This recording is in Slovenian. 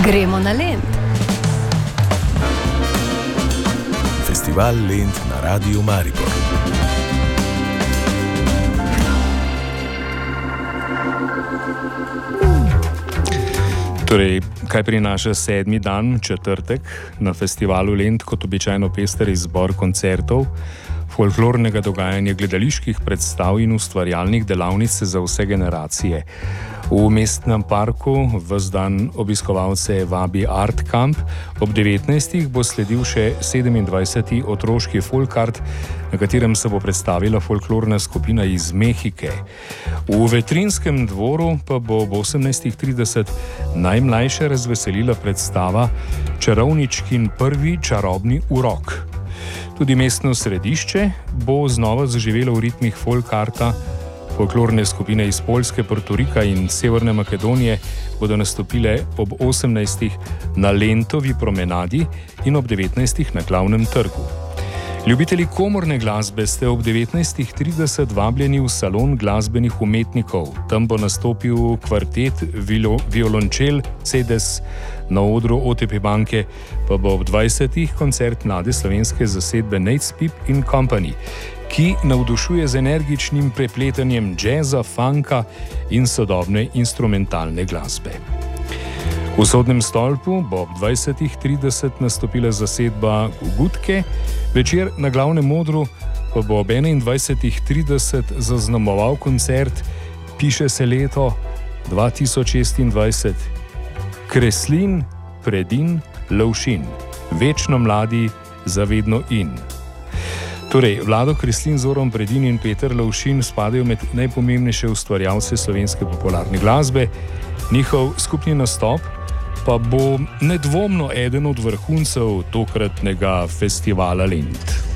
Gremo na Lent. Festival Lent na Radiu Maribor. Torej, kaj prinaša 7. dan, četrtek, na festivalu Lent kot običajno pester izbor koncertov, folklornega dogajanja, gledaliških predstav in ustvarjalnih delavnic za vse generacije. V mestnem parku ves dan obiskovalce vabi Art Camp, ob 19. bo sledil še 27. otroški folkart, na katerem se bo predstavila folklorna skupina iz Mehike. V Vetrinskem dvoru pa bo ob 18.30 najmlajše razveselila predstava Čarovničkin prvi čarobni urok. Tudi mestno središče bo znova zaživelo v ritmih folkarta. Folklorne skupine iz Poljske, Portorika in Severne Makedonije bodo nastopile ob 18. na Lentovi promenadi in ob 19. na Glavnem trgu. Ljubitelji komorne glasbe ste ob 19.30 vabljeni v salon glasbenih umetnikov. Tam bo nastopil kvartet violončel Cedes, na odru OTP banke pa bo ob 20. koncert mlade slovenske zasedbe Nate's Pip in Company, ki navdušuje z energičnim prepletanjem džeza, funka in sodobne instrumentalne glasbe. V Sodnem stolpu bo ob 20.30 nastopila zasedba Gugutke, večer na Glavnem odru pa bo ob 21.30 zaznamoval koncert Piše se leto 2026. Kreslin, Predin, Lovšin. Večno mladi, zavedno in. Torej, Vlado Kreslin, Zoran Predin in Peter Lovšin spadajo med najpomembnejše ustvarjalce slovenske popularne glasbe. Njihov skupni nastop pa bo nedvomno eden od vrhuncev tokratnega festivala Lent.